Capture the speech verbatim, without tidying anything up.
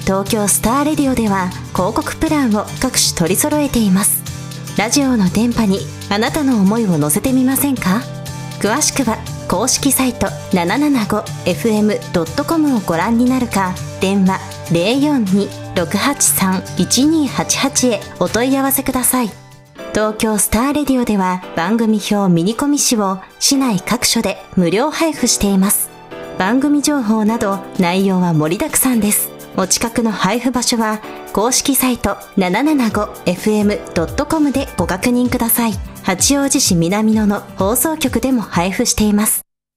東京スターレディオでは広告プランを各種取り揃えています。ラジオの電波にあなたの思いを乗せてみませんか？詳しくは公式サイト ななななごエフエムドットコム をご覧になるか、電話 ゼロよんに ろくはちさん いちにはちはち へお問い合わせください。東京スターレディオでは番組表ミニコミ誌を市内各所で無料配布しています。番組情報など内容は盛りだくさんです。お近くの配布場所は公式サイト ななななごエフエムドットコム でご確認ください。八王子市南野の放送局でも配布しています。